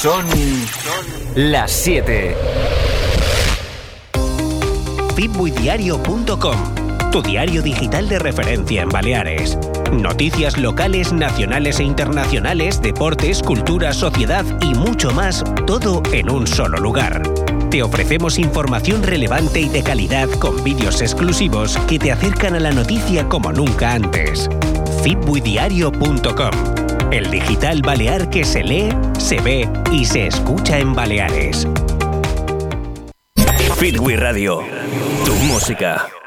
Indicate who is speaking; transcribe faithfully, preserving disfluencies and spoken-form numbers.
Speaker 1: Son las siete.
Speaker 2: fitbuidiario punto com, tu diario digital de referencia en Baleares. Noticias locales, nacionales e internacionales, deportes, cultura, sociedad y mucho más, todo en un solo lugar. Te ofrecemos información relevante y de calidad con vídeos exclusivos que te acercan a la noticia como nunca antes. fitbuidiario punto com, el digital balear que se lee, se ve y se escucha en Baleares.
Speaker 3: Fitbui Radio, tu música.